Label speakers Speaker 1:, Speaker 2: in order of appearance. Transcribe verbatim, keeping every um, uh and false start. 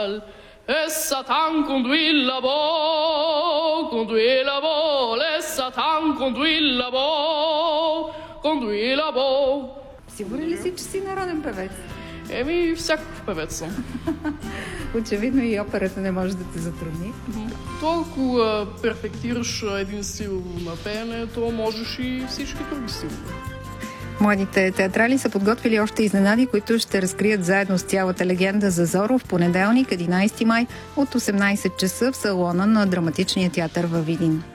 Speaker 1: Et Satan conduit là-bas, conduit là-bas, et Satan conduit là-bas, conduit là-bas.
Speaker 2: Сигурен ли си, че си народен певец?
Speaker 1: Еми, всякакъв певец съм.
Speaker 2: Очевидно и операта не може да те затрудни.
Speaker 1: Толкова перфектираш един стил на пеене, то можеш и всички други стилове.
Speaker 2: Младите театрали са подготвили още изненади, които ще разкрият заедно с цялата легенда за Зоро в понеделник, единайсети май от осемнайсет часа в салона на Драматичния театър във Видин.